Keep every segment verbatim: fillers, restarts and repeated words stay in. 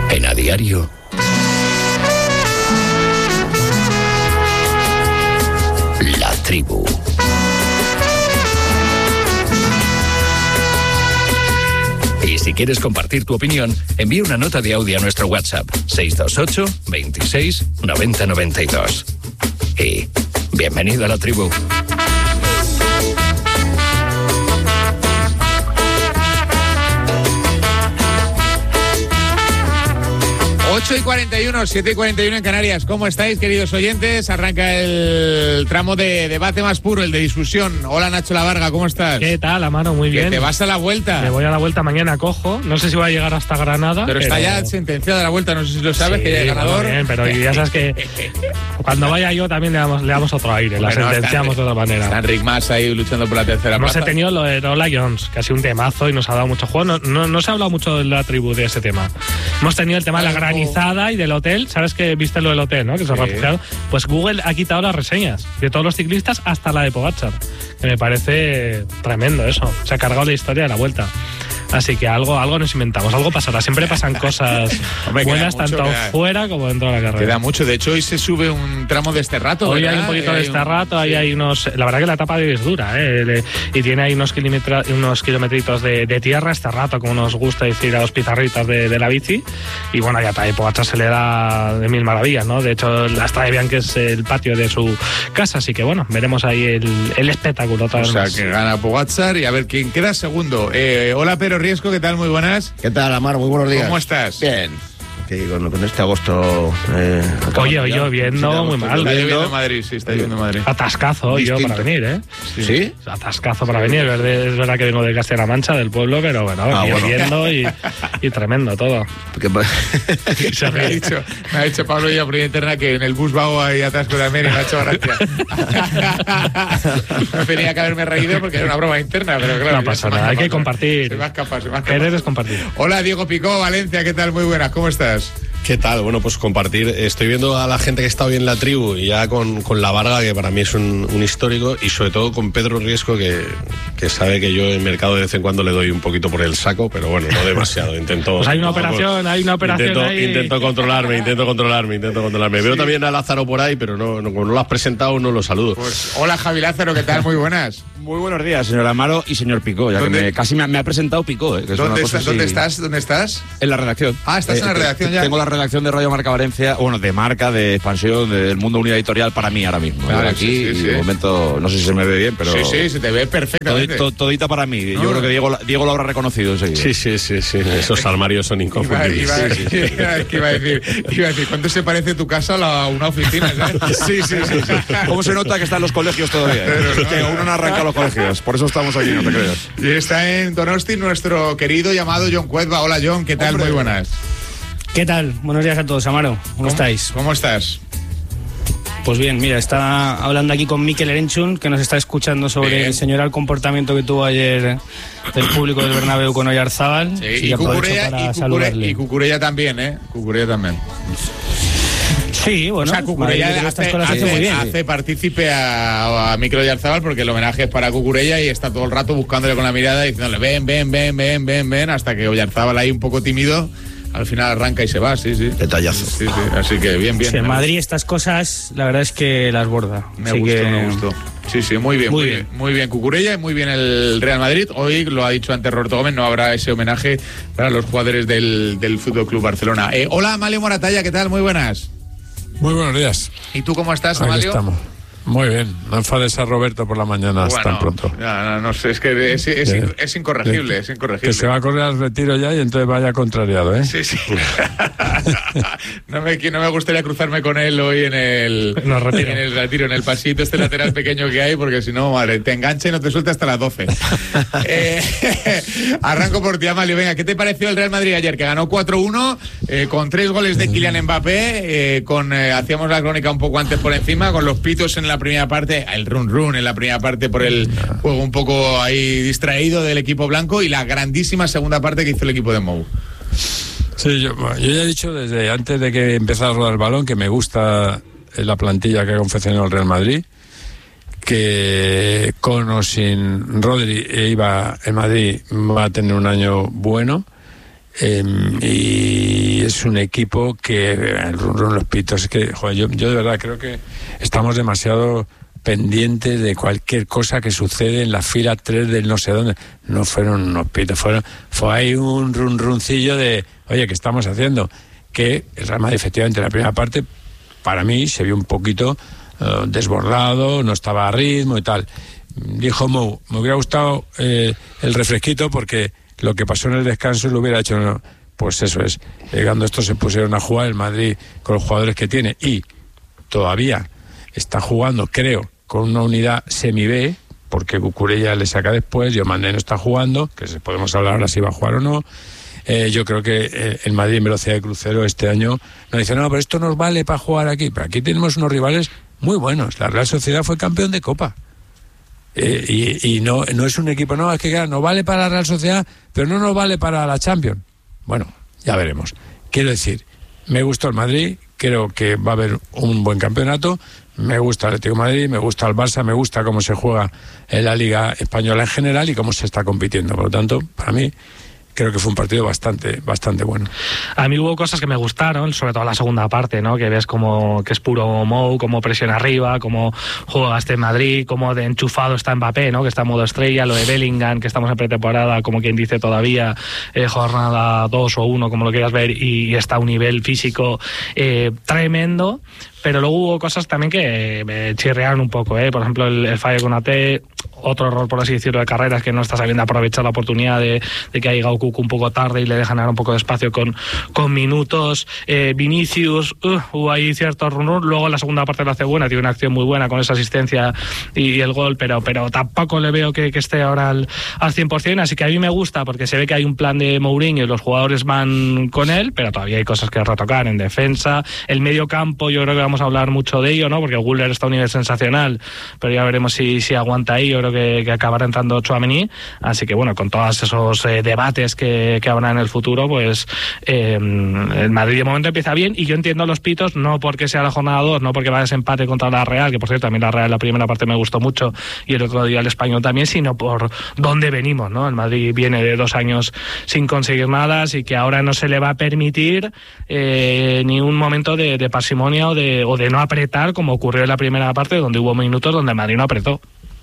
En A Diario, La Tribu. Y si quieres compartir tu opinión, envía una nota de audio a nuestro WhatsApp seis dos ocho, veintiséis, noventa noventa y dos. Y bienvenido a La Tribu. ocho y cuarenta y uno, siete y cuarenta y uno en Canarias. ¿Cómo estáis, queridos oyentes? Arranca el tramo de debate más puro, el de discusión. Hola, Nacho Lavarga, ¿cómo estás? ¿Qué tal, Amaro? Muy bien. ¿Que te vas a la vuelta? Me voy a la vuelta mañana, cojo. No sé si voy a llegar hasta Granada. Pero, pero... está ya sentenciada la vuelta, no sé si lo sabes, sí, que ya hay ganador. Bien, pero ya sabes que cuando vaya yo también le damos, le damos otro aire, la bueno, sentenciamos de otra manera. Está Enric Mas ahí luchando por la tercera Hemos plaza. Hemos tenido lo de Lola Jones, que ha sido un temazo y nos ha dado mucho juego. No, no, no se ha hablado mucho de La Tribu de ese tema. Hemos tenido el tema de la granizada y del hotel. Sabes que viste lo del hotel, ¿no? Que se ha refugiado. Pues Google ha quitado las reseñas de todos los ciclistas hasta la de Pogačar, que me parece tremendo eso. Se ha cargado la historia de la Vuelta. Así que algo, algo nos inventamos, algo pasará. Siempre pasan cosas Hombre, buenas mucho, tanto queda, fuera como dentro de la carrera. Queda mucho. De hecho, hoy se sube un tramo de este rato. Hoy ¿verdad? hay un poquito hay de este un... rato, ahí sí. hay unos. La verdad que la etapa de hoy es dura, ¿eh? Y tiene ahí unos kilómetros, unos kilometritos de, de tierra este rato, como nos gusta decir a los pizarritas de, de la bici. Y bueno, ya está, Pogačar se le da de mil maravillas, ¿no? De hecho, la Estrada de Bianchi es el patio de su casa, así que bueno, veremos ahí el, el espectáculo. O sea, más. Que gana Pogačar y a ver quién queda segundo. Eh, hola, Pedro Riesco, ¿qué tal? Muy buenas. ¿Qué tal, Amaro? Muy buenos días. ¿Cómo estás? Bien. Que con, con este agosto. Eh, Oye, hoy lloviendo muy mal. Está lloviendo en Madrid, sí, está lloviendo en Madrid. Atascazo hoy yo para venir, ¿eh? Sí. ¿Sí? Atascazo para venir. Es verdad, es verdad que vengo de Castilla-La Mancha, del pueblo, pero bueno, ah, lloviendo bueno. y, y tremendo todo. Se me, ha dicho, me ha dicho Pablo ya por interna que en el bus vago hay atasco de América, me ha hecho gracia. No tenía que haberme reído porque era una broma interna, pero claro. No pasa nada, hay que compartir. Se me ha escapado, se me ha escapado. Querer es compartir. Hola, Diego Picó, Valencia, ¿qué tal? Muy buenas, ¿cómo estás? ¿Qué tal? Bueno, pues compartir. Estoy viendo a la gente que está hoy en La Tribu y ya con, con La Varga, que para mí es un, un histórico, y sobre todo con Pedro Riesco, que, que sabe que yo en mercado de vez en cuando le doy un poquito por el saco, pero bueno, no demasiado. Intento. Pues hay una no, operación, hay una operación. Intento, ahí. intento controlarme, intento controlarme, intento controlarme. Veo sí. también a Lázaro por ahí, pero no, no, como no lo has presentado, no lo saludo. Pues hola, Javi Lázaro, ¿qué tal? Muy buenas. Muy buenos días, señor Amaro y señor Picó, ya que me, casi me, me ha presentado Picó. Eh, que es ¿Dónde, una cosa está, ¿Dónde así... estás? ¿Dónde estás? En la redacción. Ah, estás eh, en la redacción ya. Tengo la redacción de Radio Marca Valencia, bueno, de Marca, de Expansión, del Mundo Unidad Editorial para mí ahora mismo. Claro, aquí sí, sí, y sí. de momento, no sé si se me ve bien, pero... Sí, sí, se te ve perfectamente. Todita, todita para mí. No, Yo creo que Diego, Diego lo habrá reconocido enseguida. Sí, sí, sí, sí. Esos armarios son inconfundibles. Iba, iba, sí, sí. iba, iba, a decir, iba a decir, ¿cuánto se parece tu casa a una oficina? ¿Sabes? Sí, sí, sí, sí. ¿Cómo se nota que está en los colegios todavía? Pero no, que uno no arranca los colegios. Por eso estamos aquí, no te creas. Y está en Donosti nuestro querido llamado John Cuezba. Hola, John, ¿qué tal? Hombre. Muy buenas. ¿Qué tal? Buenos días a todos, Amaro. ¿Cómo, ¿Cómo estáis? ¿Cómo estás? Pues bien, mira, está hablando aquí con Mikel Erenchun, que nos está escuchando sobre bien. el señoral comportamiento que tuvo ayer del público del Bernabéu con Oyarzábal. Sí, y y, aprovecho Cucurella, para y, Cucure, saludarle. y Cucurella también, ¿eh? Cucurella también. Sí, bueno, o sea, Cucurella hace, hace, cosas hace, hace muy bien. hace partícipe a, a Mikel Oyarzábal porque el homenaje es para Cucurella y está todo el rato buscándole con la mirada y diciéndole ven, ven, ven, ven, ven, ven, hasta que Oyarzábal ahí un poco tímido, al final arranca y se va, sí, sí. Detallazo. Sí, sí, así que bien, bien. Sí, en Madrid estas cosas, la verdad es que las borda. Me Así gustó, que... me gustó. Sí, sí, muy bien, muy, Muy bien. bien. Muy bien Cucurella y muy bien el Real Madrid. Hoy, lo ha dicho antes Roberto Gómez, no habrá ese homenaje para los jugadores del, del Fútbol Club Barcelona. Eh, hola, Amalio Moratalla, ¿qué tal? Muy buenas. Muy buenos días. ¿Y tú cómo estás, Aquí Amalio? estamos. Muy bien. No enfades a Roberto por la mañana Bueno, tan pronto. Ya, no, no sé, es que es, es, Eh, es incorregible, eh, es incorregible. Que se va a correr al retiro ya y entonces vaya contrariado, ¿eh? Sí, sí. no, me, no me gustaría cruzarme con él hoy en el, No, retiro. en el retiro, en el pasito este lateral pequeño que hay, porque si no, madre, te engancha y no te suelta hasta las doce. eh, arranco por ti, Amalio. Venga, ¿qué te pareció el Real Madrid ayer? Que ganó cuatro uno, eh, con tres goles de Kylian Mbappé, eh, con eh, hacíamos la crónica un poco antes por encima, con los pitos en la primera parte, el run run en la primera parte por el juego un poco ahí distraído del equipo blanco y la grandísima segunda parte que hizo el equipo de Mou. Sí, yo, yo ya he dicho desde antes de que empezara a rodar el balón que me gusta la plantilla que ha confeccionado el Real Madrid, que con o sin Rodri iba el Madrid va a tener un año bueno. Eh, y y es un equipo que el run run, los pitos, es que joder, yo, yo de verdad creo que estamos demasiado pendientes de cualquier cosa que sucede en la fila tres del no sé dónde. No fueron unos pitos, fueron, fue ahí un run runcillo de, oye, ¿qué estamos haciendo? Que el Real Madrid, efectivamente, en la primera parte, para mí, se vio un poquito uh, desbordado, no estaba a ritmo y tal. Dijo Mou, me hubiera gustado eh, el refresquito porque lo que pasó en el descanso lo hubiera hecho. No. Pues eso es, llegando estos se pusieron a jugar el Madrid con los jugadores que tiene y todavía está jugando, creo, con una unidad semi-B, porque Cucurella le saca después, Diomandé no está jugando, que podemos hablar ahora si va a jugar o no. Eh, yo creo que eh, el Madrid en velocidad de crucero este año nos dice, no, pero esto nos vale para jugar aquí. Pero aquí tenemos unos rivales muy buenos. La Real Sociedad fue campeón de Copa. Eh, y y no, no es un equipo, no, es que claro, nos vale para la Real Sociedad, pero no nos vale para la Champions. Bueno, ya veremos. Quiero decir, me gustó el Madrid, creo que va a haber un buen campeonato, me gusta el Atlético de Madrid, me gusta el Barça, me gusta cómo se juega en la Liga Española en general y cómo se está compitiendo. Por lo tanto, para mí, creo que fue un partido bastante bastante bueno. A mí hubo cosas que me gustaron, sobre todo la segunda parte, ¿no? Que ves como que es puro Mou, cómo presiona arriba, cómo juega este Madrid, cómo de enchufado está Mbappé, ¿no? Que está en modo estrella, lo de Bellingham, que estamos en pretemporada, como quien dice todavía, eh, jornada dos o uno, como lo quieras ver, y, y está a un nivel físico eh, tremendo. Pero luego hubo cosas también que me chirrearon un poco, ¿eh? Por ejemplo, el, el fallo con A T, otro error, por así decirlo, de carreras, que no está sabiendo aprovechar la oportunidad de, de que ha llegado Cucu un poco tarde y le dejan dar un poco de espacio con, con minutos. Eh, Vinicius, uh, hubo ahí cierto run run. Luego en la segunda parte lo hace buena, tiene una acción muy buena con esa asistencia y, y el gol, pero, pero tampoco le veo que, que esté ahora al, al cien por ciento. Así que a mí me gusta porque se ve que hay un plan de Mourinho y los jugadores van con él, pero todavía hay cosas que retocar en defensa. El medio campo, yo creo que vamos a hablar mucho de ello, ¿no? Porque Güler está a un nivel sensacional, pero ya veremos si, si aguanta ahí. Yo creo que, que acabará entrando Tchouaméni, así que bueno, con todos esos eh, debates que, que habrá en el futuro, pues eh, el Madrid de momento empieza bien y yo entiendo los pitos, no porque sea la jornada dos, no porque va a desempate contra la Real, que por cierto también la Real la primera parte me gustó mucho y el otro día el Español también, sino por dónde venimos, ¿no? El Madrid viene de dos años sin conseguir nada, así que ahora no se le va a permitir eh, ni un momento de, de parsimonia o de, o de no apretar, como ocurrió en la primera parte, donde hubo minutos donde Madrid no apretó.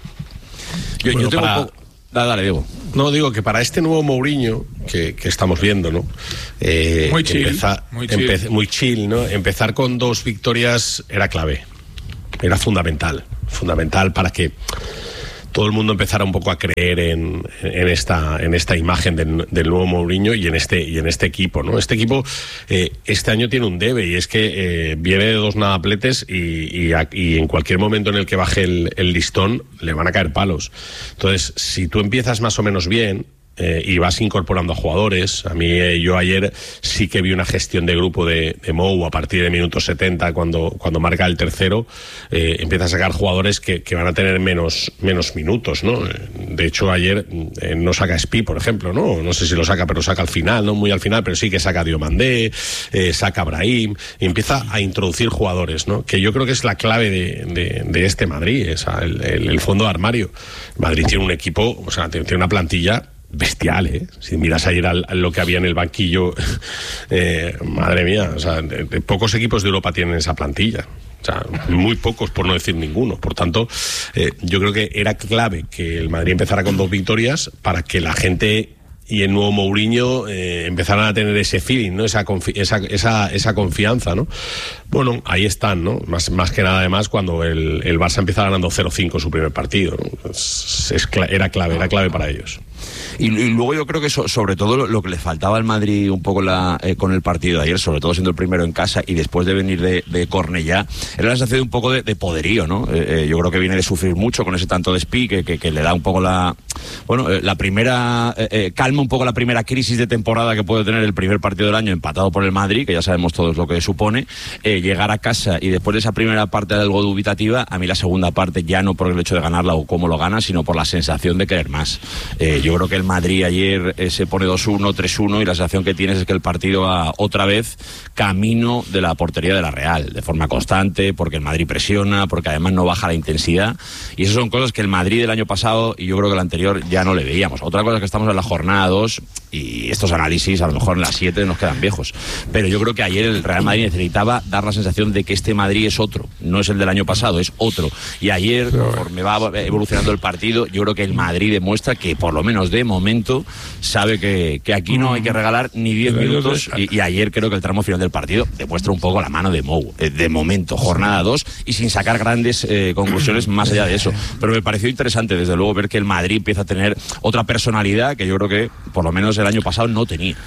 Yo, bueno, yo tengo para... un poco... Dale, dale, Diego. No, digo que para este nuevo Mourinho que, que estamos viendo, ¿no? Eh, muy chill, empeza... muy chill. Empe... muy chill, ¿no? Empezar con dos victorias era clave, era fundamental, fundamental para que todo el mundo empezara un poco a creer en, en esta en esta imagen del, del nuevo Mourinho y en este y en este equipo, ¿no? Este equipo eh, este año tiene un debe y es que eh, viene de dos nadapletes y, y, a, y en cualquier momento en el que baje el, el listón le van a caer palos. Entonces, si tú empiezas más o menos bien Eh, y vas incorporando a jugadores. A mí, eh, yo ayer sí que vi una gestión de grupo de, de Mou a partir de minutos setenta, cuando, cuando marca el tercero, eh, empieza a sacar jugadores que, que van a tener menos, menos minutos, ¿no? De hecho, ayer eh, no saca Spi, por ejemplo, ¿no? No sé si lo saca, pero saca al final, no muy al final, pero sí que saca a Diomandé, eh, saca a Brahim, y empieza a introducir jugadores, ¿no? Que yo creo que es la clave de, de, de este Madrid, es el, el, el fondo de armario. Madrid tiene un equipo, o sea, tiene una plantilla bestial, ¿eh? Si miras ayer al, a lo que había en el banquillo, eh, madre mía, o sea, de, de pocos equipos de Europa tienen esa plantilla. O sea, muy pocos, por no decir ninguno. Por tanto, eh, yo creo que era clave que el Madrid empezara con dos victorias para que la gente y el nuevo Mourinho eh, empezaran a tener ese feeling, ¿no? Esa, confi- esa, esa, esa confianza, ¿no? Bueno, ahí están, ¿no? Más, más que nada, además, cuando el, el Barça empieza ganando cero cinco su primer partido, ¿no? Es, es cl- era clave, era clave para ellos. Y, y luego yo creo que so, sobre todo lo, lo que le faltaba al Madrid un poco la, eh, con el partido de ayer, sobre todo siendo el primero en casa y después de venir de, de Cornellá, era la sensación de un poco de, de poderío, ¿no? Eh, eh, yo creo que viene de sufrir mucho con ese tanto de Spi que, que, que le da un poco la, bueno, eh, la primera, eh, eh, calma un poco la primera crisis de temporada que puede tener el primer partido del año empatado por el Madrid, que ya sabemos todos lo que supone, eh, llegar a casa y después de esa primera parte de algo dubitativa, a mí la segunda parte ya no por el hecho de ganarla o cómo lo gana, sino por la sensación de querer más. Eh, yo yo creo que el Madrid ayer eh, se pone dos uno, tres uno y la sensación que tienes es que el partido va otra vez camino de la portería de la Real, de forma constante, porque el Madrid presiona, porque además no baja la intensidad, y esas son cosas que el Madrid del año pasado y yo creo que el anterior ya no le veíamos. Otra cosa es que estamos en la jornada dos y estos análisis a lo mejor en las siete nos quedan viejos, pero yo creo que ayer el Real Madrid necesitaba dar la sensación de que este Madrid es otro, no es el del año pasado, es otro, y ayer conforme va evolucionando el partido yo creo que el Madrid demuestra que por lo menos de momento sabe que, que aquí no hay que regalar ni diez minutos, y, y ayer creo que el tramo final del partido demuestra un poco la mano de Mou, de momento, jornada dos y sin sacar grandes eh, conclusiones más allá de eso, pero me pareció interesante desde luego ver que el Madrid empieza a tener otra personalidad que yo creo que por lo menos el año pasado no tenía.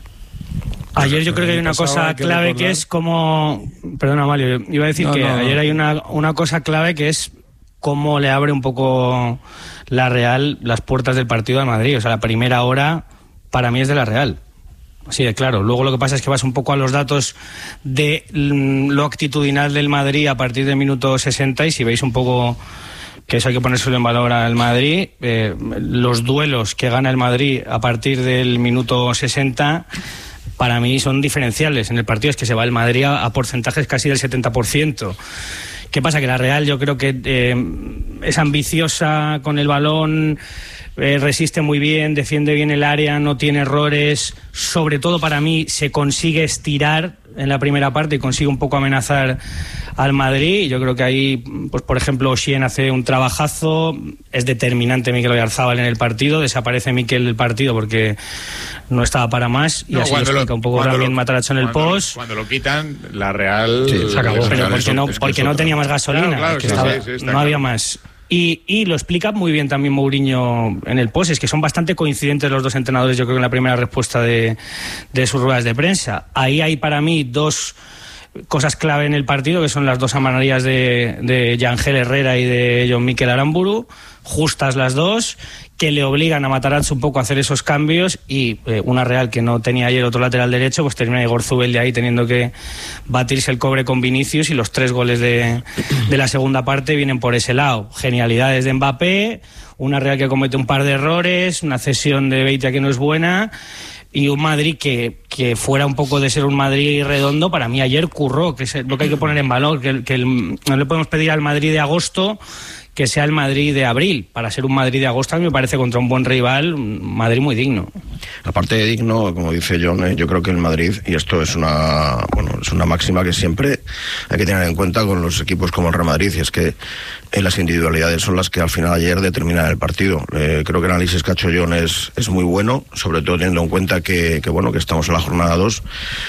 Ayer yo creo que hay una cosa clave que es como... Perdona, Mario, iba a decir no, que no, ayer no. hay una, una cosa clave que es cómo le abre un poco la Real las puertas del partido al Madrid. O sea, la primera hora para mí es de la Real. Así de claro. Luego lo que pasa es que vas un poco a los datos de lo actitudinal del Madrid a partir del minuto sesenta y si veis un poco... que eso hay que ponérselo en valor al Madrid, eh, los duelos que gana el Madrid a partir del minuto sesenta para mí son diferenciales en el partido, es que se va el Madrid a, a porcentajes casi del setenta por ciento. ¿Qué pasa? Que la Real yo creo que eh, es ambiciosa con el balón, eh, resiste muy bien, defiende bien el área, no tiene errores, sobre todo para mí se consigue estirar en la primera parte y consigue un poco amenazar al Madrid. Yo creo que ahí, pues por ejemplo, Oshien hace un trabajazo, es determinante Mikel Oyarzabal en el partido, desaparece Mikel del partido porque no estaba para más y no, así lo explica un poco también Matarazzo en el post. Cuando lo quitan, la Real sí, se acabó, pero porque no, porque no tenía más gasolina, claro, claro, que sí, estaba, sí, sí, no claro. había más. Y, y lo explica muy bien también Mourinho en el post, es que son bastante coincidentes los dos entrenadores, yo creo, en la primera respuesta de, de sus ruedas de prensa. Ahí hay para mí dos cosas clave en el partido, que son las dos amarillas de, de Yangel Herrera y de Jon Mikel Aramburu, justas las dos, que le obligan a Matarazzo un poco a hacer esos cambios, y eh, una Real que no tenía ayer otro lateral derecho, pues termina Igor Zubel de ahí teniendo que batirse el cobre con Vinicius, y los tres goles de, de la segunda parte vienen por ese lado. Genialidades de Mbappé, una Real que comete un par de errores, una cesión de Beitia que no es buena, y un Madrid que, que fuera un poco de ser un Madrid redondo, para mí ayer curró, que es lo que hay que poner en valor, que, que el, no le podemos pedir al Madrid de agosto que sea el Madrid de abril. Para ser un Madrid de agosto, a mí me parece contra un buen rival, un Madrid muy digno. Aparte de digno, como dice John, eh, yo creo que el Madrid, y esto es una bueno es una máxima que siempre hay que tener en cuenta con los equipos como el Real Madrid, y es que eh, las individualidades son las que al final ayer determinan el partido. Eh, creo que el análisis que ha hecho John es, es muy bueno, sobre todo teniendo en cuenta que, que bueno que estamos en la jornada dos.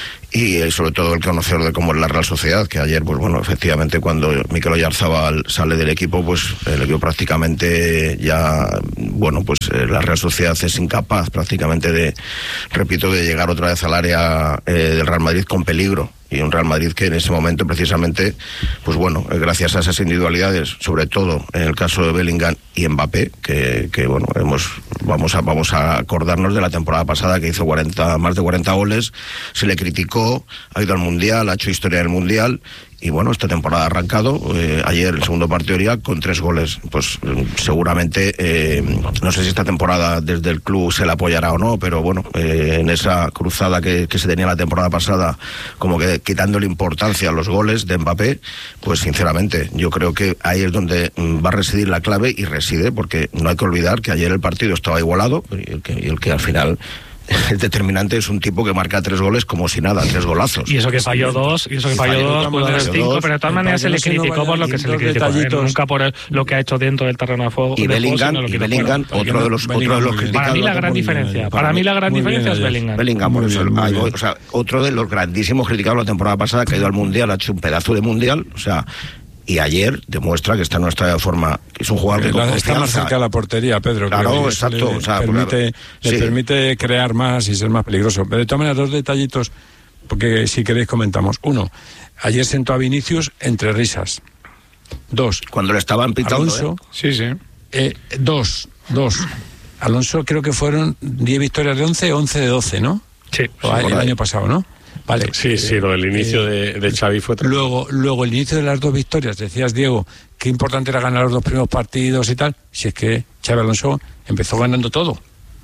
Y eh, sobre todo el conocedor de cómo es la Real Sociedad, que ayer, pues bueno, efectivamente cuando Mikel Oyarzabal sale del equipo, pues el equipo prácticamente ya, bueno, pues eh, la Real Sociedad es incapaz prácticamente de, repito, de llegar otra vez al área eh, del Real Madrid con peligro. Y un Real Madrid que en ese momento precisamente, pues bueno, gracias a esas individualidades, sobre todo en el caso de Bellingham y Mbappé, que, que bueno, hemos, vamos a vamos a acordarnos de la temporada pasada que hizo cuarenta, más de cuarenta goles, se le criticó, ha ido al Mundial, ha hecho historia del Mundial. Y bueno, esta temporada ha arrancado, eh, ayer el segundo partido ya con tres goles. Pues eh, seguramente, eh, no sé si esta temporada desde el club se le apoyará o no, pero bueno, eh, en esa cruzada que, que se tenía la temporada pasada, como que quitándole importancia a los goles de Mbappé, pues sinceramente yo creo que ahí es donde va a residir la clave, y reside, porque no hay que olvidar que ayer el partido estaba igualado, y el que, y el que al final... el determinante es un tipo que marca tres goles como si nada, tres golazos. Y eso que falló dos, y eso que falló, falló dos, pudo haber cinco, pero de todas maneras se le criticó por lo que se le criticó, ¿eh? Nunca por el, lo que ha hecho dentro del terreno de juego. Y de Bellingham, juego, y Bellingham otro de los, otro de los criticados. Para mí la gran diferencia, para mí la gran diferencia es Bellingham. Bellingham, por eso, hay, o sea, otro de los grandísimos criticados la temporada pasada, que ha ido al Mundial, ha hecho un pedazo de Mundial, o sea... Y ayer demuestra que está en nuestra forma, que es un jugador que con está más cerca de la portería, Pedro. Claro, exacto. Le, o sea, permite, sí. le permite crear más y ser más peligroso. Pero de todas maneras, dos detallitos, porque si queréis comentamos. Uno, ayer sentó a Vinicius entre risas. Dos. Cuando le estaban pitando. Alonso. ¿eh? Sí, sí. Eh, dos, dos. Alonso creo que fueron diez victorias de once, once de doce, ¿no? Sí. O el año pasado, ¿no? Vale. Sí, sí, lo del inicio eh, de, de Xavi fue... Luego, luego el inicio de las dos victorias, decías, Diego, qué importante era ganar los dos primeros partidos y tal, si es que Xabi Alonso empezó ganando todo.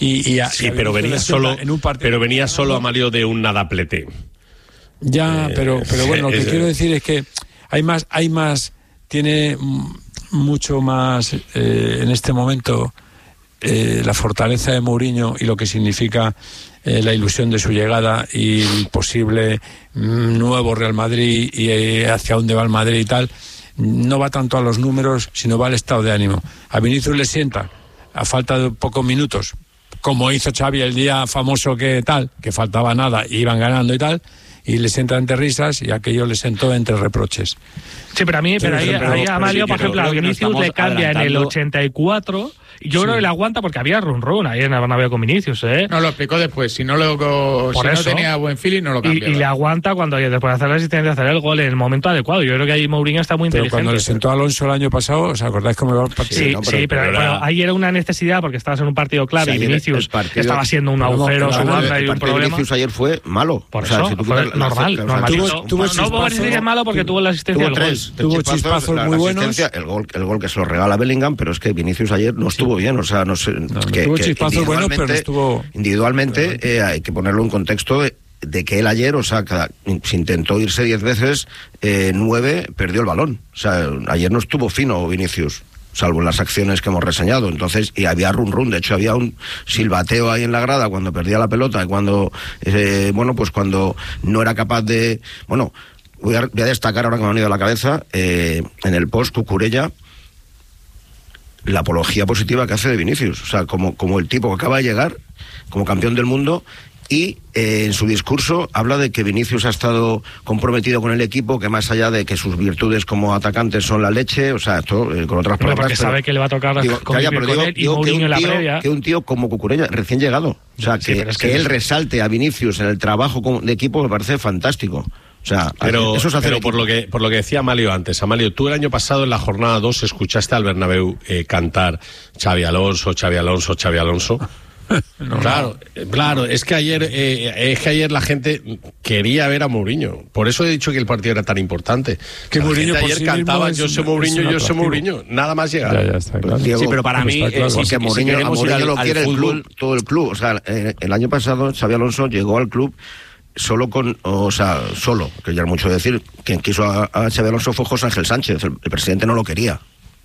Y, y a, Sí, y a pero Vinicius venía le solo, sienta en un partido pero venía solo Amalio de un nadaplete. Ya, Eh, pero, pero bueno, lo que es- quiero decir es que hay más, hay más, tiene mm, mucho más eh, en este momento eh, la fortaleza de Mourinho y lo que significa eh, la ilusión de su llegada y el posible mm, nuevo Real Madrid y eh, hacia dónde va el Madrid y tal. No va tanto a los números, sino va al estado de ánimo. A Vinicius le sienta, a falta de pocos minutos, como hizo Xavi el día famoso que tal, que faltaba nada, iban ganando y tal, y le sienta entre risas, y aquello le sentó entre reproches. Sí, pero a mí, pero ahí, pero- ahí pero a Amalio, sí, por creo- ejemplo, a creo que nos Vinicius estamos le cambia en el adelantando. ochenta y cuatro. Y yo Sí. creo que le aguanta porque había run run ahí en el Bernabéu con Vinicius, ¿eh? No, lo explicó después. Si no lo Por si no eso. tenía buen feeling, no lo Y, cambiaba. y le aguanta cuando oye, después de hacer la asistencia, hacer el gol en el momento adecuado. Yo creo que ahí Mourinho está muy Pero inteligente. cuando le sentó a Alonso el año pasado, ¿os acordáis cómo iba el partido? Sí, no, sí, pero- pero, pero pero era- ahí era una necesidad porque estabas en un partido clave Sí, y ayer Vinicius el partido- estaba siendo un Pero no, agujero, pero su no, banda el y un partido de problema. Vinicius ayer fue malo. Por O sea, eso, si tú fue quitas la- normal, la- normalito. tuvo- tuvo no, no puedo decir chispazo- que es malo porque tuvo la asistencia Tuvo del tres, gol. tres Tuvo chispazos la- muy la buenos. asistencia, El gol, el gol que se lo regala Bellingham, pero es que Vinicius ayer no estuvo bien. O sea, no sé. que, tuvo que chispazos buenos, pero no individualmente- estuvo- Individualmente eh, hay que ponerlo en contexto de, de que él ayer, o sea, cada- se intentó irse diez veces, eh, nueve perdió el balón. O sea, ayer no estuvo fino Vinicius, salvo en las acciones que hemos reseñado. Entonces, y había run run, de hecho había un silbateo ahí en la grada cuando perdía la pelota y cuando, eh, bueno, pues cuando no era capaz de, bueno, voy a, voy a destacar ahora que me ha venido a la cabeza, eh, en el post Cucurella, la apología positiva que hace de Vinicius, o sea, como, como el tipo que acaba de llegar, como campeón del mundo. Y eh, en su discurso habla de que Vinicius ha estado comprometido con el equipo, que más allá de que sus virtudes como atacante son la leche, o sea, esto eh, con otras Hombre, palabras. porque pero- sabe que le va a tocar digo, convivir calla, pero con digo- él y digo que Mourinho un en la tío- previa. que un tío como Cucurella, recién llegado, o sea, Sí, que, pero es que que- él resalte a Vinicius en el trabajo con- de equipo me parece fantástico. O sea, Pero, eso es hacer pero por equipo. lo que por lo que decía Amalio antes, Amalio, tú el año pasado en la jornada dos escuchaste al Bernabéu eh, cantar Xavi Alonso, Xavi Alonso, Xavi Alonso. claro, eh, claro, es que ayer eh, es que ayer la gente quería ver a Mourinho. Por eso he dicho que el partido era tan importante. Que La Mourinho gente por ayer sí cantaba mismo yo es soy un- Mourinho, es un yo soy atractivo. Mourinho, nada más llegar. Ya, ya está claro. Diego, Sí, pero para mí, está claro. eh, si- Porque si Mourinho, a queremos ir Mourinho al- lo al quiere el fútbol, club, todo el club. O sea, eh, el año pasado Xabi Alonso llegó al club solo con, o sea, solo, que ya es mucho decir, quien quiso a, a Xabi Alonso fue José Ángel Sánchez, el, el presidente no lo quería.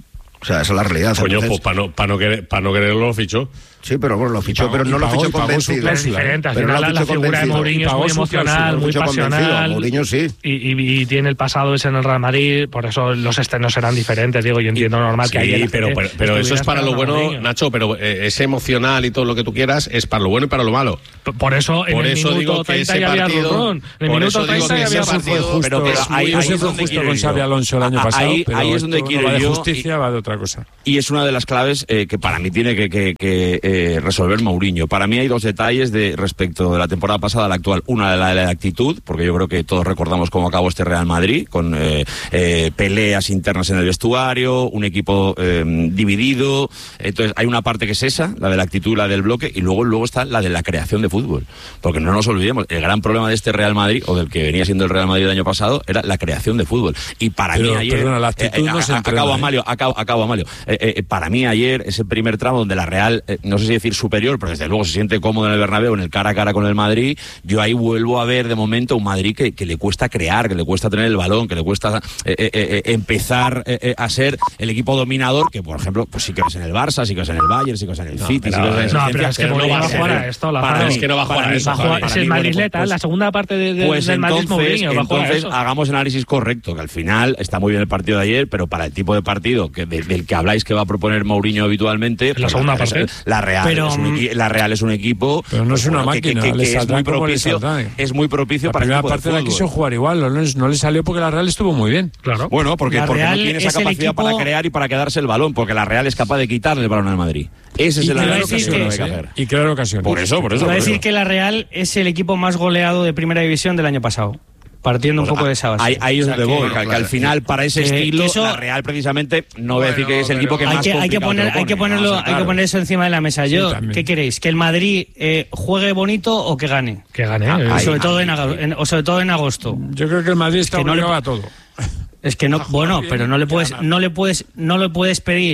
O sea, esa es la realidad. Coño, Entonces, pues para no, para no querer, para no quererlo lo fichó. sí, pero bueno, lo fichó, pagó- pero no y lo pagó- fichó y pagó su convencido. Pero es cláusula, diferente, al Pero final no la, la fichó figura de convencido. Mourinho Y es pagó muy su cláusula, emocional, no muy fichó convencido. pasional. Mourinho sí. Y, y- y tiene el pasado ese en el Real Madrid, por eso los estrenos serán diferentes, digo, yo entiendo normal que Sí, ayer la pero, gente pero, pero eso estuviera es para lo esperando a bueno, Mourinho. Nacho, pero eh, ese emocional y todo lo que tú quieras es para lo bueno y para lo malo. P- Por eso en Por el eso minuto digo que treinta ese ya había partido- run-run. En el por minuto eso digo treinta que ya ese había partido- run-run. justo, pero que es ahí- muy- ahí eso es fue donde justo quiero con ir yo. Xabi Alonso el año Ahí- pasado, ahí pero es donde esto quiero no va ir de yo, justicia, va de otra cosa. Y es una de las claves eh, que para mí tiene que, que- que, eh, resolver Mourinho. Para mí hay dos detalles de respecto de la temporada pasada a la actual. Una de la, de la actitud, porque yo creo que todos recordamos cómo acabó este Real Madrid, con eh, eh, peleas internas en el vestuario, un equipo eh, dividido. Entonces hay una parte que es esa, la de la actitud, la del bloque, y luego, luego está la de la creación de fútbol. Porque no nos olvidemos, el gran problema de este Real Madrid, o del que venía siendo el Real Madrid el año pasado, era la creación de fútbol. Y para Pero, mí ayer... perdona, la actitud no se a- a- entrena, acabo, ¿eh? Amalio, acabo, acabo, Amalio. Eh, eh, para mí ayer, ese primer tramo donde la Real, eh, no sé si decir superior, pero desde luego se siente cómodo en el Bernabéu, en el cara a cara con el Madrid, yo ahí vuelvo a ver de momento un Madrid que, que le cuesta crear, que le cuesta tener el balón, que le cuesta eh, eh, eh, empezar eh, eh, a ser el equipo dominador, que por ejemplo, pues sí que es en el Barça, sí que es en el Bayern, sí que es en el City, sí que es en el No, pero es que pero Mourinho va va a a jugar ser- a esto, la para Javi. mí- que no va a jugar para a mí eso, Va a jugar- Javi. es para el mí, Madrid bueno, letal, pues- la segunda parte de, de- pues del Madrid entonces, Mourinho va a jugar a entonces eso. hagamos el análisis correcto, que al final está muy bien el partido de ayer, pero para el tipo de partido que, de- del que habláis que va a proponer Mourinho habitualmente, la segunda la, parte. la Real Pero, es un equi- la Real es un equipo, Pero no es pues, una bueno, que- máquina, que, que- le que es saldrá muy como le propicio, saldrá. es muy propicio La para el primera tipo de parte la fútbol. quiso jugar igual, no, les- no le salió porque la Real estuvo muy bien. Claro. Bueno, porque, La porque no Real tiene esa es el capacidad equipo- para crear y para quedarse el balón, porque la Real es capaz de quitarle el balón al Madrid. Ese es Y el crear análisis que ocasiones, hay que ¿eh? hacer. Y crear ocasiones. Por eso, por eso. Iba a por decir eso. que la Real es el equipo más goleado de Primera División del año pasado, partiendo un Pues, poco de esa base. Ahí, ahí es O sea, donde que- voy, que, que claro, al final para ese que- estilo que eso- la Real precisamente no voy a decir Bueno, que es el equipo que pero- más hay que, hay que complicado poner, te lo hay que pone, ponerlo, vamos a ser hay que claros. poner eso encima de la mesa. Yo, también. ¿qué queréis? ¿Que el Madrid eh, juegue bonito o que gane? Que gane. Ah, eh. ahí, sobre todo ahí, en, aga- ahí. en- o sobre todo en agosto. Yo creo que el Madrid está que no le- obligado a todo. Es que no, bueno, pero no le puedes, no le puedes, no le puedes pedir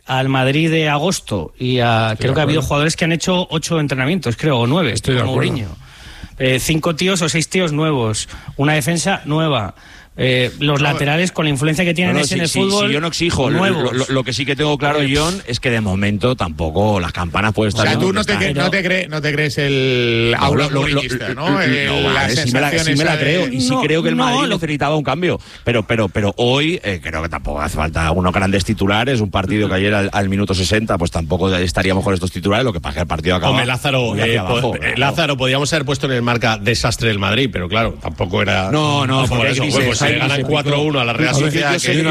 al Madrid de agosto y a, creo que ha habido jugadores que han hecho ocho entrenamientos, creo, o nueve, Estoy de como acuerdo. Mourinho. Eh, cinco tíos o seis tíos nuevos, una defensa nueva. Eh, los no, laterales con la influencia que tienen no, no, es si, en el si, fútbol. Si yo no exijo, lo, lo, lo que sí que tengo claro, John, es que de momento tampoco las campanas pueden estar. O sea, tú no te, cre no, te crees, no te crees el no, aula mourinhista, ¿no? ¿no? El, no vale, la si me la, si me la creo. Y sí no, creo que el Madrid no, lo... necesitaba un cambio. Pero, pero, pero hoy eh, creo que tampoco hace falta unos grandes titulares. Un partido que ayer al, al minuto sesenta, pues tampoco estaríamos con estos titulares. Lo que pasa es que el partido acaba. Hombre, Lázaro, eh, abajo, po, claro. Lázaro, podíamos haber puesto en el marca desastre del Madrid, pero claro, tampoco era. No, no, por eso. Pues, pues se ganan cuatro uno a la Real Sociedad.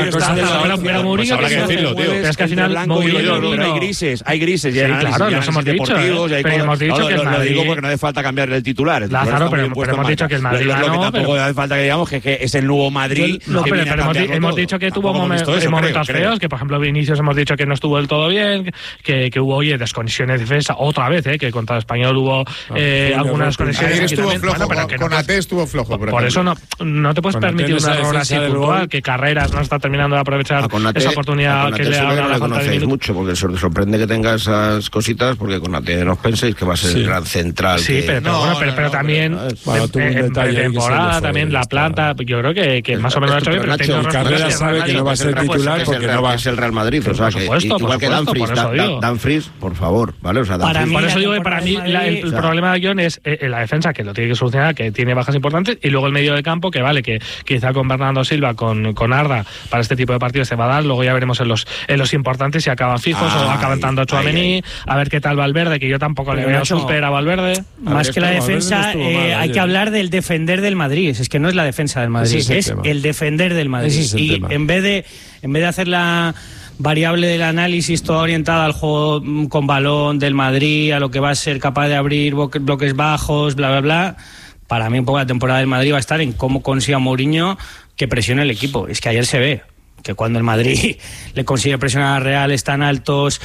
Pero Mourinho habrá que decirlo, tío. Es que al final hay grises, hay grises. Sí, claro, los hemos dicho. Pero hemos dicho que el Madrid. Lo digo porque no hace falta cambiar el titular. Lázaro, pero hemos dicho que el Madrid ganó. Lo que tampoco hace falta que digamos que es el nuevo Madrid. No, pero hemos dicho que tuvo momentos feos, que por ejemplo Vinicius hemos dicho que no estuvo del todo bien, que hubo, oye, desconexiones de defensa, otra vez, que contra el Español hubo algunas desconexiones. Ayer estuvo flojo, con A T estuvo flojo. Por eso no te puedes permitir un error así puntual, que Carreras no está terminando de aprovechar ah, Konate, esa oportunidad que le ha dado la falta de minutos. Mucho, porque se sorprende que tenga esas cositas, porque Konate no os penséis que va a ser sí. el gran central. Sí, que... pero, pero, no, bueno, no, pero, no, pero no, también bueno, en temporada, también la planta, yo creo que, que más o menos lo ha hecho bien, pero Nacho, Nacho, Carreras sabe que no va a ser titular porque no va a ser el Real Madrid, o sea, igual que Dumfries, Dumfries, por favor, ¿vale? O sea, por eso digo que para mí el problema de John es la defensa, que lo tiene que solucionar, que tiene bajas importantes, y luego el medio de campo, que vale, que quizá con Bernardo Silva, con, con Arda, para este tipo de partidos se va a dar, luego ya veremos en los en los importantes si acaban fijos ay, o acaban dando a Tchouaméni, a ver qué tal Valverde, que yo tampoco pero le veo no, súper a Valverde. Más que la defensa, eh, hay que hablar del defender del Madrid, es que no es la defensa del Madrid, es, el, es el defender del Madrid. Es el y tema. en vez de en vez de hacer la variable del análisis toda orientada al juego con balón del Madrid, a lo que va a ser capaz de abrir bloques bajos, bla, bla, bla, para mí un poco la temporada del Madrid va a estar en cómo consiga Mourinho que presione el equipo. Es que ayer se ve que cuando el Madrid le consigue presionar a Real están altos,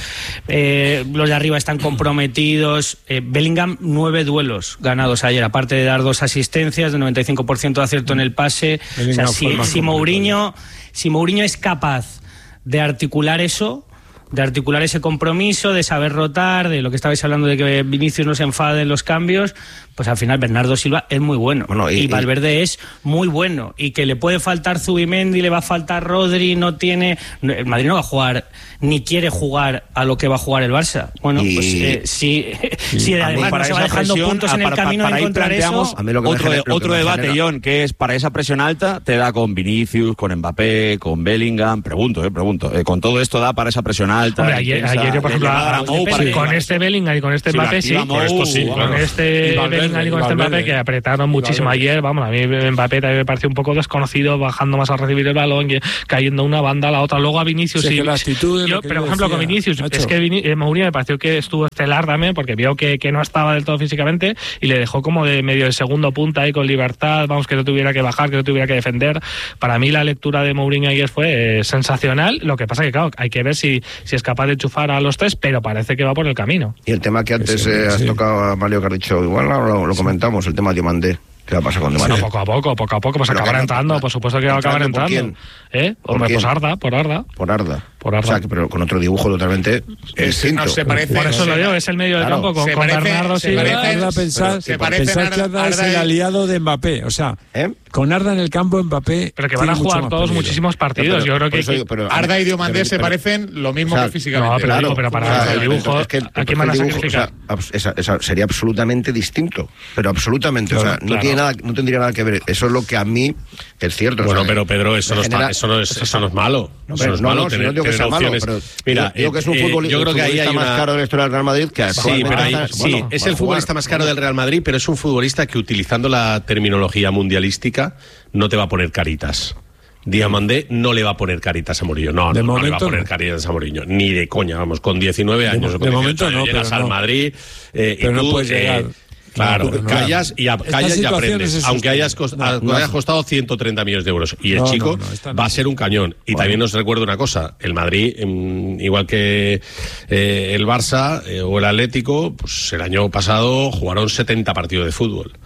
eh, los de arriba están comprometidos. eh, Bellingham, nueve duelos ganados ayer, aparte de dar dos asistencias, de noventa y cinco por ciento de acierto en el pase. O sea, si, si, Mourinho, si Mourinho es capaz de articular eso, de articular ese compromiso, de saber rotar, de lo que estabais hablando de que Vinicius no se enfade en los cambios, pues al final Bernardo Silva es muy bueno, bueno y, y Valverde y... es muy bueno, y que le puede faltar Zubimendi, le va a faltar Rodri, no tiene... El Madrid no va a jugar, ni quiere jugar a lo que va a jugar el Barça. Bueno, y... pues eh, si, si además no se va dejando presión, puntos en el para, camino para, para de encontrar eso... A mí lo que otro genera, otro que debate, genera... John, que es para esa presión alta, te da con Vinicius, con Mbappé, con Bellingham, pregunto, eh, pregunto, eh, con todo esto da para esa presión alta. Hombre, ayer, ayer yo, por ejemplo, a, a Mou, sí, con este Bellingham y con este Mbappé, sí, Mou, esto sí con claro. este Bellingham y con este Mbappé, que apretaron muchísimo ayer, vamos, a mí Mbappé también me pareció un poco desconocido, bajando más a recibir el balón, cayendo una banda a la otra, luego a Vinicius sí, y... La actitud yo, pero, por ejemplo, decía, con Vinicius, Nacho. es que Vin eh, Mourinho me pareció que estuvo estelar también, porque vio que, que no estaba del todo físicamente, y le dejó como de medio de segundo punta ahí con libertad, vamos, que no tuviera que bajar, que no tuviera que defender. Para mí la lectura de Mourinho ayer fue eh, sensacional, lo que pasa que, claro, hay que ver si, si es capaz de enchufar a los tres, pero parece que va por el camino. Y el tema que antes sí, eh, has sí. tocado a Mario, que has dicho, igual lo, lo comentamos, el tema de Diomandé. ¿Qué va a pasar con Diomandé? Bueno, poco a poco, poco a poco, pues acabará no, entrando, no, por supuesto que va a acabar entrando. ¿Por quién? ¿Eh? Hombre, pues Arda, por Arda. Por Arda. Por Arda. O sea, que, pero con otro dibujo totalmente es, distinto. No se parece. Por eso lo digo, es el medio del claro, campo con, con parece, Bernardo Silva. Arda pensar, se pensar que Arda, Arda es el aliado de Mbappé, o sea, ¿eh? Con Arda en el campo Mbappé. Pero que van a jugar todos peligro. muchísimos partidos. Yo creo que, digo, pero, Arda y Diomandé se parecen lo mismo o sea, que físicamente. No, pero, claro, digo, pero para o sea, el dibujo, es que ¿a quién van a sacrificar? O sea, esa, esa sería absolutamente distinto, pero absolutamente, claro, o sea, no claro. tiene nada, no tendría nada que ver. Eso es lo que a mí es cierto. Bueno, o sea, pero Pedro, eso no, genera, está, eso no es, eso no es malo. No, eso no es malo. No, tener, si no digo que sea malo, pero mira, digo que es un eh, futbolista, yo creo que ahí hay más una... caro de la historia del Real Madrid que sí, pero ahí, sí, bueno, es el futbolista más caro del Real Madrid, pero es un futbolista que, utilizando la terminología mundialística, no te va a poner caritas. Diomandé no le va a poner caritas a Mourinho. No, no, no le va a poner caritas a Mourinho. Ni de coña, vamos, con diecinueve años. De, o con de momento no, llegas pero al no. Madrid eh, pero y tú, no puedes llegar. Eh, Claro, no, callas y, a, callas y aprendes, es aunque hayas, cost, no, no, hayas costado ciento treinta millones de euros. Y el no, chico no, no, va a ser un cañón. Y bueno. También os recuerdo una cosa, el Madrid, eh, igual que eh, el Barça eh, o el Atlético, pues el año pasado jugaron setenta partidos de fútbol.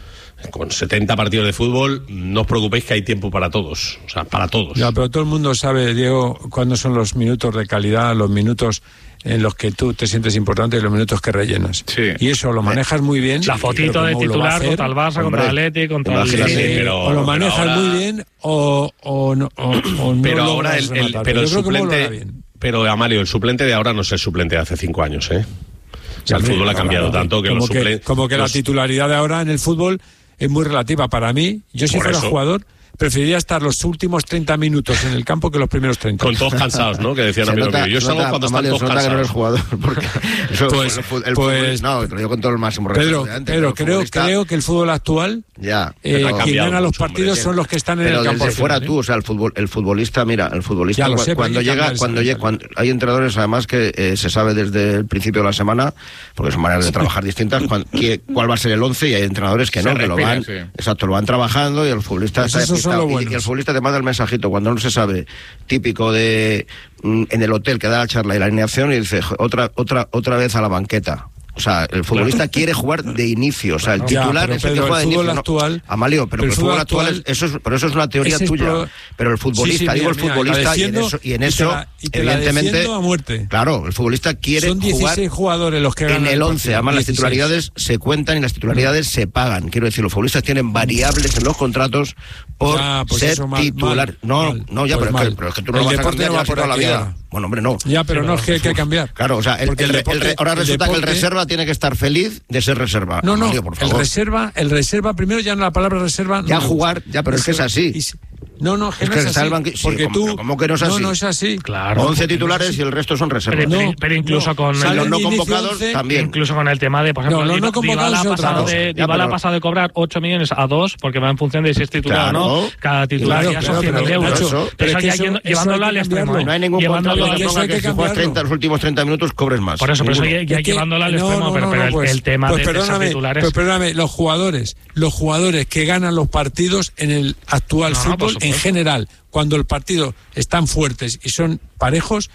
con setenta partidos de fútbol, no os preocupéis que hay tiempo para todos, o sea, para todos. Ya, pero todo el mundo sabe, Diego, cuándo son los minutos de calidad, los minutos en los que tú te sientes importante y los minutos que rellenas. Sí. Y eso lo manejas muy bien. La fotito de titular contra el Barça, contra el Atleti, contra el Sí, pero, o lo manejas pero ahora, muy bien o, o no, o, o no pero lo ahora vas el, a el, rematar. pero el Yo creo que Mo lo hará suplente, bien. pero Amalio, el suplente de ahora no es el suplente de hace cinco años, ¿eh? O sea, el fútbol ha cambiado Claro, tanto que como los que, suplentes... como que la titularidad de ahora en el fútbol es muy relativa. Para mí, yo si Por fuera eso. jugador, preferiría estar los últimos treinta minutos en el campo que los primeros treinta. Con todos cansados, ¿no? Que decían Se amigos nota- míos. Yo salgo nota, cuando están Amalio, todos se nota que no eres cansados. jugador, porque eso- Pues- el, fu- el pues- fútbol- no, te lo digo con todo el máximo respeto. Pedro, obviamente, Pedro pero el creo, futbolista- creo que el fútbol actual, Ya, eh, pero- ha quien cambiado gana los mucho, hombre. partidos son los que están en pero el campo. desde al fuera final, tú, ¿eh? o sea, el fútbol, el futbolista, mira, el futbolista Ya lo cu- sé, pero cuando hay que llega, cambiar cuando esa llega, cuando hay entrenadores además que eh, se sabe desde el principio de la semana, porque son maneras de trabajar distintas, cuan- qué- cuál va a ser el once, y hay entrenadores que Se no, que lo respira, van, sí. exacto, lo van trabajando y el futbolista Pues está esos son despistado. los Y- buenos. y el futbolista te manda el mensajito cuando no se sabe, típico de mm, en el hotel que da la charla y la alineación y dice "Jo, otra otra otra vez a la banqueta". O sea, el futbolista quiere jugar de inicio. O sea, el Ya, titular pero es el que Pedro, juega de el fútbol inicio. ¿no? actual- Amalio, pero, pero el el fútbol fútbol actual, actual- es, eso es, pero eso es una teoría Ese es tuya. pro- Pero el futbolista, Sí, sí, digo mira, el mira, la futbolista, y en defiendo eso, y en y te eso la- y te la evidentemente, defiendo a muerte. claro, el futbolista quiere Son jugar dieciséis jugadores los que ganan en el once. partido, Además, las dieciséis. titularidades se cuentan y las titularidades se pagan. Quiero decir, los futbolistas tienen variables en los contratos por Ya, pues ser eso mal, titular. mal, no, mal, no, ya, pues pero, es que, mal. pero es que tú no El lo vas a deporte cambiar no ya va por toda la aquí vida. ahora. Bueno, hombre, no. Ya, pero no es que hay que cambiar. Claro, o sea, el, Porque el- el el- deporte- ahora el resulta que el deporte- reserva tiene que estar feliz de ser reserva. No, no, Amalio, por el favor. reserva, el reserva, primero ya no la palabra reserva. no Ya me jugar, gusta. ya, pero es que es así. Y si- No, no, que Es no que es está así. el banqui- sí, porque ¿cómo- tú. pero cómo que no es así? No, no es así. Claro. once titulares y el resto son reservas. Pero, No, pero incluso no, con salen los no de inicio convocados once, también. incluso con el tema de, por ejemplo, No, los no Dybala- convocados Dybala es ha otra pasado cosa. de, Ya, Dybala ha pero- pasado de cobrar ocho millones a dos, porque va en función de si es titular Claro. o no. Cada titular Claro, ya claro, son cien mil pero, euros. Nacho, Pero pero eso es que ya eso- yendo- eso llevándolo hay que al extremo. cambiarlo. ¿eh? No hay ningún Llevándolo contrato al que eso ponga hay que que si juegas cambiarlo. treinta, los últimos treinta minutos cobres más. Por eso, por eso Ninguno. ya, ya Es que- llevándolo al no, extremo, no, pero, no, pero no, el, pues- el tema pues de, de ser perdóname, titulares. pues perdóname, los jugadores, los jugadores que ganan los partidos en el actual No, no, por fútbol en supuesto. general, cuando el partido están fuertes y son parejos,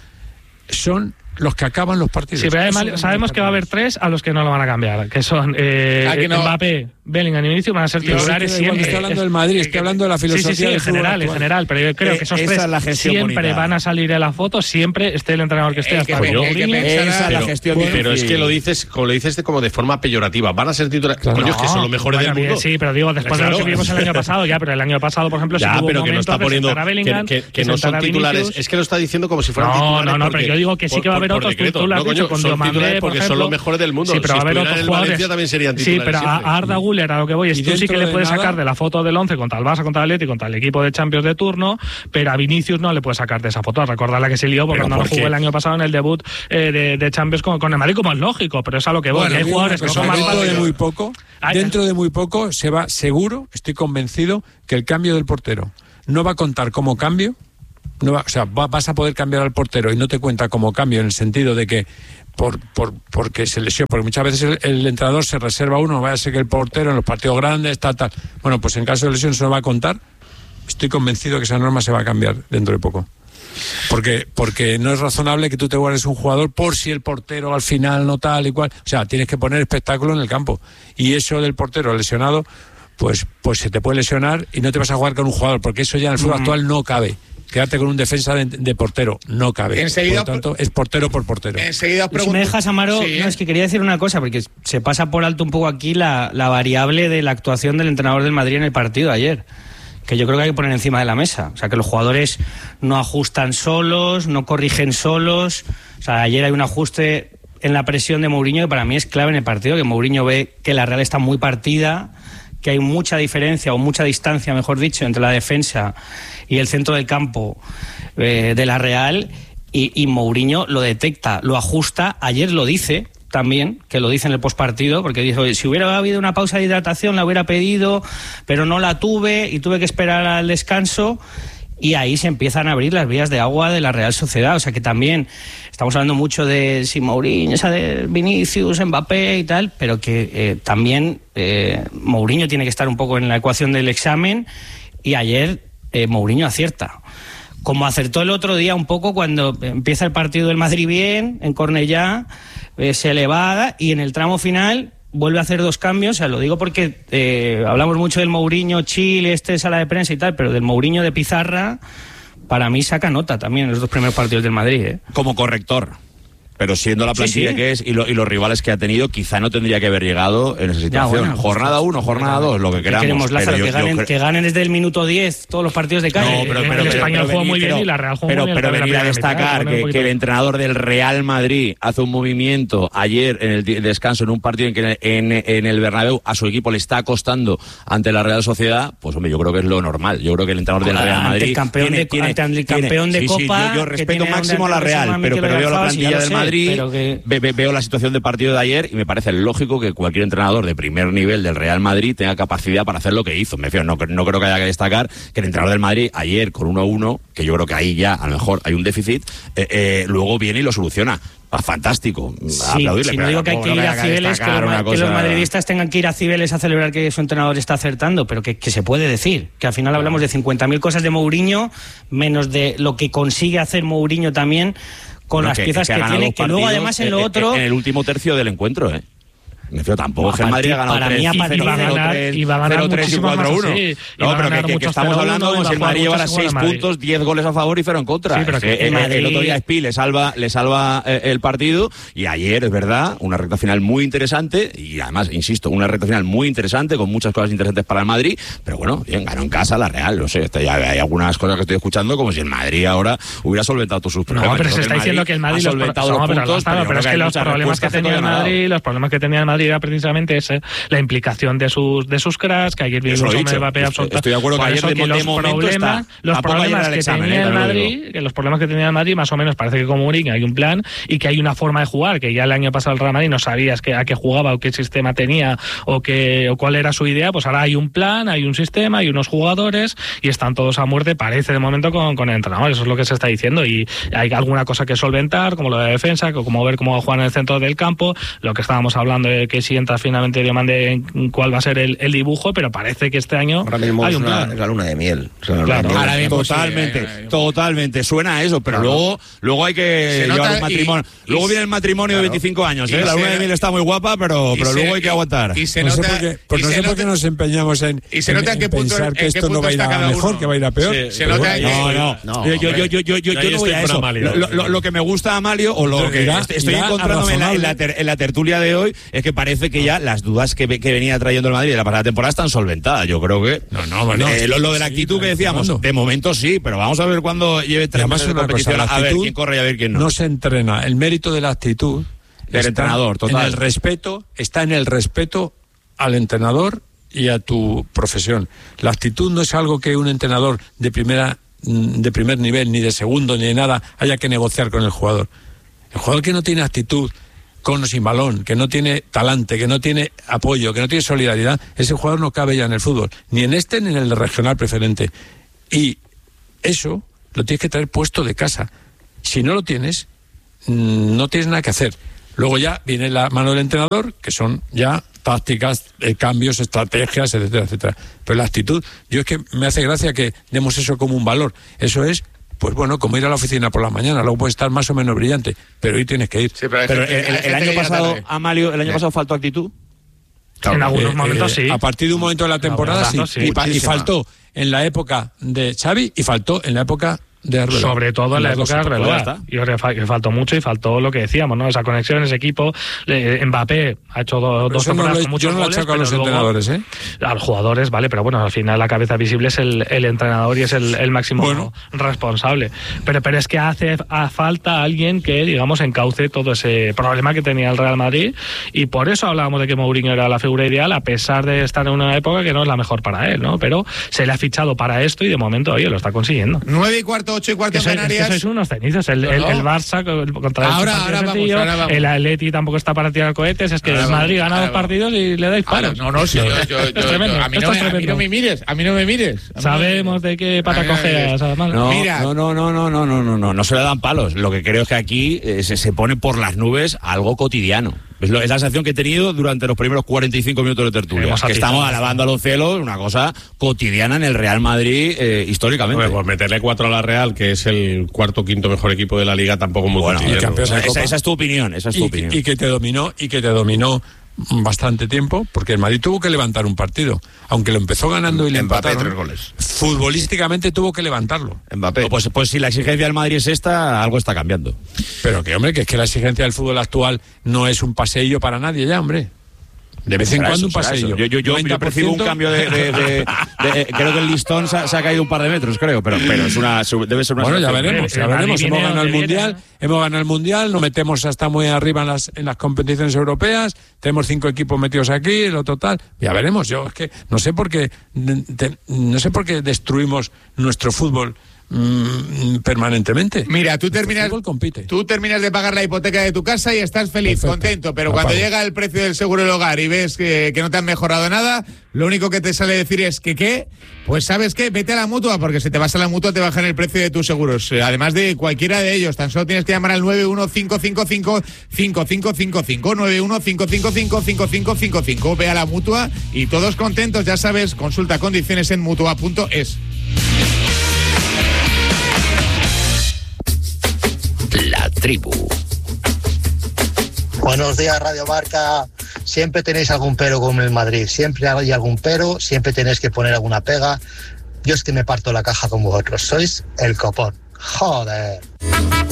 son los que acaban los partidos. Sí, pero además Eso no sabemos me que va a haber tres a los que no lo van a cambiar, que son eh, Ah, que no. Mbappé, Bellingham y Vinicius, van a ser Pero titulares sí que da igual, siempre. estoy hablando del Madrid, estoy hablando de la Sí, filosofía sí, sí, del en fútbol general, en actual. general, pero yo creo Eh, que esos esa tres es la gestión siempre bonita. van a salir en la foto, siempre esté el entrenador que esté, El hasta que- con el que Mourinho. pensara- Esa es la Pero, gestión bueno, pero es difícil. que lo dices, como lo dices de, como de forma peyorativa. Van a ser titulares. Claro. Coño, es que son No, los mejores bueno, del mundo. bien, sí, pero digo, después de Claro. lo que vimos el año pasado, ya, pero el año pasado, por ejemplo, sí Ya, tuvo pero que no momentos está de poniendo sentar a Bellingham, que, que- que de no sentar son a titulares. Vinicius. Es que lo está diciendo como si fueran No, titulares. no, no, pero porque- yo digo que sí por- que va a haber por otros decreto. titulares, No, coño, con son Diomandé, titulares por porque son ejemplo. los mejores del mundo. Sí, pero si va a haber estuvieran otros en el jugadores. Valencia también serían Sí, titulares. pero a, siempre. a Arda Güler, a lo que voy, es Y tú sí que dentro le de puedes nada- sacar de la foto del once contra el Barça, contra el Atleti, contra el equipo de Champions de turno, pero a Vinicius no le puedes sacar de esa foto. Recordar la que se lió porque Pero no lo ¿por qué? jugó el año pasado en el debut eh, de, de Champions con, con el Madrid, como es lógico, pero es a lo que voy. Bueno, que hay digo jugadores una que cosa, son más dentro de fáciles. muy poco, Ay, dentro de muy poco se va, seguro, estoy convencido que el cambio del portero no va a contar como cambio. No va, o sea, va- vas a poder cambiar al portero y no te cuenta como cambio en el sentido de que por, por porque se lesiona, porque muchas veces el, el entrenador se reserva a uno, vaya a ser que el portero en los partidos grandes, tal, tal. Bueno, pues en caso de lesión se lo va a contar. Estoy convencido que esa norma se va a cambiar dentro de poco. Porque, porque no es razonable que tú te guardes un jugador por si el portero al final no tal y cual. O sea, tienes que poner espectáculo en el campo. Y eso del portero lesionado, pues, pues se te puede lesionar y no te vas a jugar con un jugador, porque eso ya en el fútbol actual no cabe. Quedarte con un defensa de, de portero, no cabe. Enseguida- por lo tanto, es portero por portero. Enseguida os Y si pregunto. me dejas, Amaro, Sí. no, es que quería decir una cosa, porque se pasa por alto un poco aquí la, la variable de la actuación del entrenador del Madrid en el partido de ayer, que yo creo que hay que poner encima de la mesa. O sea, que los jugadores no ajustan solos, no corrigen solos. O sea, ayer hay un ajuste en la presión de Mourinho que para mí es clave en el partido, que Mourinho ve que la Real está muy partida, que hay mucha diferencia o mucha distancia, mejor dicho, entre la defensa y el centro del campo eh, de la Real, y, y Mourinho lo detecta, lo ajusta. Ayer lo dice también, que lo dice en el postpartido, porque dijo, "Oye, si hubiera habido una pausa de hidratación la hubiera pedido, pero no la tuve y tuve que esperar al descanso". Y ahí se empiezan a abrir las vías de agua de la Real Sociedad. O sea que también estamos hablando mucho de si Mourinho, esa de Vinicius, Mbappé y tal, pero que eh, también eh, Mourinho tiene que estar un poco en la ecuación del examen, y ayer eh, Mourinho acierta. Como acertó el otro día un poco cuando empieza el partido del Madrid bien, en Cornellá, eh, se elevada, y en el tramo final vuelve a hacer dos cambios, o sea, lo digo porque eh, hablamos mucho del Mourinho, Chile, este sala de prensa y tal, pero del Mourinho de pizarra, para mí saca nota también en los dos primeros partidos del Madrid, ¿eh? Como corrector. Pero siendo la plantilla sí, sí. que es y, lo, y los rivales que ha tenido, quizá no tendría que haber llegado en esa situación. Ya, bueno, jornada uno, jornada dos, lo que queramos. Queremos, Lázaro, pero que, yo, ganen, yo cre- que ganen desde el minuto diez todos los partidos de calle. No, pero, pero, el pero, Español pero jugó muy venir, bien pero, y la Real jugó pero, muy bien. pero también venir la a primera mitad, destacar poner un que, poquito. que el entrenador del Real Madrid hace un movimiento ayer en el di- descanso en un partido en que en, en el Bernabéu a su equipo le está costando ante la Real Sociedad, pues hombre, yo creo que es lo normal. Yo creo que el entrenador del Real Ante Madrid el campeón tiene, de- tiene, ante el tiene- campeón de sí, sí, Copa, yo, yo que respeto tiene máximo a la donde Real, Mikel pero, pero veo la Oyarzabal, sí, ya plantilla lo del sé, Madrid, pero que- ve- ve- veo la situación del partido de ayer y me parece lógico que cualquier entrenador de primer nivel del Real Madrid tenga capacidad para hacer lo que hizo. Me refiero, no, no creo que haya que destacar que el entrenador del Madrid ayer con uno a uno, que yo creo que ahí ya a lo mejor hay un déficit, eh, eh, luego viene y lo soluciona. Ah, fantástico. Sí, Aplaudirle, si no pero digo que hay tampoco que no ir a haya Cibeles, que, destacar los, una ma- que cosa- los madridistas tengan que ir a Cibeles a celebrar que su entrenador está acertando, pero que, que se puede decir, que al final hablamos de cincuenta mil cosas de Mourinho, menos de lo que consigue hacer Mourinho también con Bueno, las que- piezas que que, ha ganado tiene, que luego partidos además en lo en- otro... en el último tercio del encuentro, ¿eh? Me refiero, tampoco No, es que el Madrid ha ganado para mí, tres, a partir- iba a cero, ganar- tres, iba a ganar cero, tres y muchísimas cuatro uno. más así. Iba No, a pero ganar que, que, que muchos estamos cero uno, hablando como iba si el a jugar Madrid llevara muchos igual seis a Madrid. puntos, diez goles a favor y cero en contra. Sí, pero Es que que el el, Madrid- el otro día Spi le salva, le salva eh, el partido y ayer, es verdad, una recta final muy interesante y además, insisto, una recta final muy interesante con muchas cosas interesantes para el Madrid, pero bueno, bien, ganó en casa la Real, no sé, este, ya hay algunas cosas que estoy escuchando como si el Madrid ahora hubiera solventado todos sus problemas. No, pero Creo se que está diciendo que el Madrid ha los, pro- solventado no, dos pero, puntos, Lázaro, pero yo pero creo es que hay los muchas problemas que respuestas tenía el todavía no ha dado. Madrid, los problemas que tenía el Madrid era precisamente ese, la implicación de sus de sus cracks, que ayer Eso vimos lo he un dicho. Mbappé Estoy- absoluta. estoy de acuerdo que Por ayer eso de que mo- de los momento problemas, está- los tampoco problemas ayer era que el examen, tenía eh, el también lo Madrid, digo. que los problemas que tenía el Madrid más o menos parece que con Mourinho hay un plan y que hay una forma de jugar, que ya el año pasado el Real Madrid no sabías que, a qué jugaba o qué sistema tenía o qué o cuál era su idea, pues ahora hay un plan, hay un sistema, hay unos jugadores y están todos a muerte, parece de momento con, con el entrenador, eso es lo que se está diciendo y hay alguna cosa que solventar, como lo de defensa, como ver cómo va a jugar en el centro del campo, lo que estábamos hablando de que si entra finalmente Diomande en cuál va a ser el, el dibujo, pero parece que este año Ahora mismo hay es, un una, plan. es la luna de miel. O sea, la luna Claro. de miel. Ahora mismo, Sí, totalmente, ahí, ahí, ahí. totalmente. Suena a eso, pero Claro. luego, luego hay que Se llevar nota un matrimonio. y- luego y- viene el matrimonio de claro. veinticinco años, Y ¿eh? La se- luna de miel está muy guapa, pero, Y pero se- luego hay que aguantar. Y se no nota, sé por qué, pues y no se sé por nota- qué nos empeñamos en, y se nota en qué punto- pensar en que qué esto no punto va a ir está a cada mejor, uno. que va a ir a peor. Se Pero nota bueno, que- No, no, No, yo, yo, yo, yo, yo, yo, Yo yo ahí no voy estoy a con eso. Amalio. Lo, lo- lo que me gusta, Amalio, o lo que Irá- est- estoy irá a encontrándome en la, en, la razonable. ter- en la tertulia de hoy, es que parece que ya las dudas que, ve- que venía trayendo el Madrid de la pasada temporada están solventadas. Yo creo que. No, no, bueno, Eh, lo, lo de la sí, actitud que pero decíamos, ¿cuándo? de momento sí, pero vamos a ver cuándo lleve Y tres además meses de una cosa, competición, la a ver actitud quién corre y a ver quién no. no se entrena. El mérito de la actitud Del está entrenador, total. En el respeto, está en el respeto al entrenador y a tu profesión. La actitud no es algo que un entrenador de primera de primer nivel, ni de segundo, ni de nada, haya que negociar con el jugador. El jugador que no tiene actitud, con o sin balón, que no tiene talante, que no tiene apoyo, que no tiene solidaridad, ese jugador no cabe ya en el fútbol, ni en este ni en el regional preferente. Y eso lo tienes que traer puesto de casa. Si no lo tienes, mm, no tienes nada que hacer. Luego ya viene la mano del entrenador, que son ya tácticas, eh, cambios, estrategias, etcétera, etcétera. Pero la actitud, yo es que me hace gracia que demos eso como un valor. Eso es, pues bueno, como ir a la oficina por la mañana, luego puede estar más o menos brillante, pero hoy tienes que ir. Sí, pero hay Pero gente- el, hay el gente año que llega pasado, tarde. Amalio, el año pasado faltó actitud. En algunos Eh, momentos eh, sí. A partir de un momento de la temporada sí. momentos sí. Y, pa- y Muchísima. faltó en la época de Xavi y faltó en la época de Arbeloa. Sobre todo en la las dos época de épocas. Arbeloa. Yo creo que fa- que faltó mucho y faltó lo que decíamos, ¿no? Esa conexión, ese equipo. Eh, Mbappé ha hecho do- Pero dos eso no temporadas lo he- con muchos yo no lo goles, achaco a los pero luego- entrenadores, ¿eh? A los jugadores, vale, pero bueno, al final la cabeza visible es el, el entrenador y es el, el máximo Bueno. responsable. Pero, pero es que hace a falta alguien que, digamos, encauce todo ese problema que tenía el Real Madrid y por eso hablábamos de que Mourinho era la figura ideal, a pesar de estar en una época que no es la mejor para él, ¿no? Pero se le ha fichado para esto y de momento, oye, lo está consiguiendo. Nueve y cuarto, ocho y cuarto Que en sois, es que Canarias. sois unos cenizos. El, No, el, no. el Barça co- contra el Ahora, partido ahora vamos, sencillo, ahora vamos. el Atleti tampoco está para tirar cohetes. Es que Ahora el Madrid vamos, gana dos ahora vamos. partidos y le dais Ahora, palos. no, no, sí, yo, yo, yo- Esto es tremendo, yo- a, mí esto no es me, a mí tremendo. no me mires, a mí no me mires. A mí no me Sabemos mires. de qué pata A mí no me cojeas, mires. además. No, Mira. no, no, no, no, no, no, no, no, no se le dan palos. Lo que creo es que aquí eh, se, se pone por las nubes algo cotidiano. Es, lo- es la sensación que he tenido durante los primeros cuarenta y cinco minutos de tertulia. Hemos Que atizado. estamos alabando a los cielos, una cosa cotidiana en el Real Madrid eh, históricamente. Hombre, pues meterle cuatro a la Real, que es el cuarto o quinto mejor equipo de la liga, tampoco muy Bueno, cotidiano. campeón de esa, Copa. esa es tu opinión, esa es tu y, opinión. y que te dominó y que te dominó bastante tiempo, porque el Madrid tuvo que levantar un partido, aunque lo empezó ganando y le Mbappé, empataron. tres goles. Futbolísticamente tuvo que levantarlo. Mbappé. No, pues, pues si la exigencia del Madrid es esta, algo está cambiando. Pero que, hombre, que es que la exigencia del fútbol actual no es un paseillo para nadie ya, hombre. De vez en Será cuando eso, un será paseillo. eso. Yo, yo, yo, yo percibo un cambio de, de, de, de, de- creo que el listón se ha, se ha caído un par de metros, creo, pero, pero es una, debe ser una Bueno, ya situación- veremos, ya El Madrid veremos. viene Hemos ganado el donde viene, Mundial, ¿no? hemos ganado el Mundial, nos metemos hasta muy arriba en las, en las competiciones europeas, tenemos cinco equipos metidos aquí, lo total. Ya veremos. Yo es que no sé por qué, de- no sé por qué destruimos nuestro fútbol mm, permanentemente. Mira, tú Nuestro terminas, fútbol compite. tú terminas de pagar la hipoteca de tu casa y estás feliz, Perfecto. contento, pero La cuando pago. llega el precio del seguro del hogar y ves que, que no te han mejorado nada, lo único que te sale decir es que qué, pues ¿sabes qué? Vete a la Mutua, porque si te vas a la Mutua te bajan el precio de tus seguros, eh, además de cualquiera de ellos. Tan solo tienes que llamar al nueve uno cinco cinco cinco cinco cinco cinco cinco, nueve uno cinco cinco cinco cinco cinco cinco cinco. Ve a la Mutua y todos contentos, ya sabes, consulta condiciones en mutua punto es. La tribu. Buenos días, Radio Marca. Siempre tenéis algún pero con el Madrid. Siempre hay algún pero, siempre tenéis que poner alguna pega. Yo es que me parto la caja con vosotros. Sois el copón. Joder.